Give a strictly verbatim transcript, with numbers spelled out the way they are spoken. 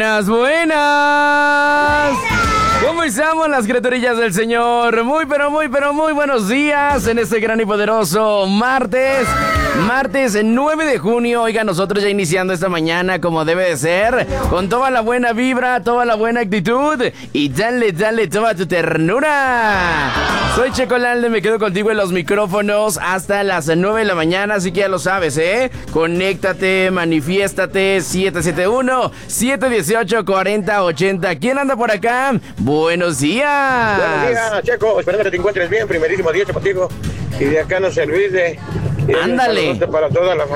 Buenas, buenas. ¿Cómo estamos las criaturillas del Señor? Muy, pero muy, pero muy buenos días en este gran y poderoso martes. Martes nueve de junio. Oiga, nosotros ya iniciando esta mañana como debe de ser, con toda la buena vibra, toda la buena actitud y dale, dale toda tu ternura. Soy Checolalde, me quedo contigo en los micrófonos hasta las nueve de la mañana, así que ya lo sabes, ¿eh? Conéctate, manifiéstate, siete siete uno, siete uno ocho, cuatro cero ocho cero. ¿Quién anda por acá? Buenos días. Buenos días, Checo. Esperando que te encuentres bien. Primerísimo día contigo. Y de acá no se olvide. Ándale. Para toda la